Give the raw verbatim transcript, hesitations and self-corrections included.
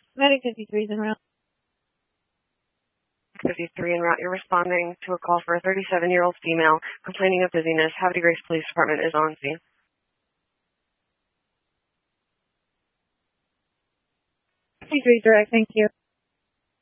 Medic fifty-three is en route. fifty-three en route. You're responding to a call for a thirty-seven-year-old female complaining of dizziness. Havre de Grace Police Department is on scene. fifty-three direct, thank you.